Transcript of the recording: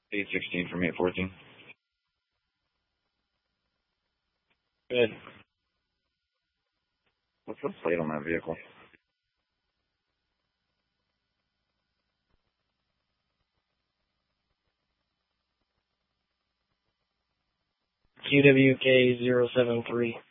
816 from 814. Good. What's the plate on that vehicle? QWK 073.